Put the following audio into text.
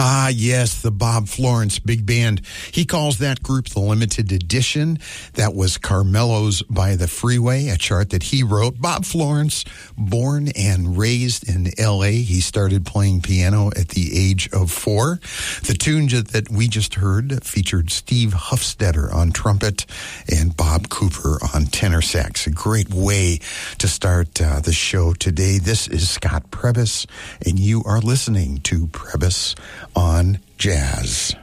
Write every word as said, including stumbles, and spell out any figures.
Ah, yes, the Bob Florence Big Band. He calls that group the Limited Edition. That was Carmelo's By the Freeway, a chart that he wrote. Bob Florence, born and raised in L A. He started playing piano at the age of four. The tune that we just heard featured Steve Hufstetter on trumpet and Bob Cooper on tenor sax. A great way to start uh, the show today. This is Scott Prebys, and you are listening to Prebys on Jazz.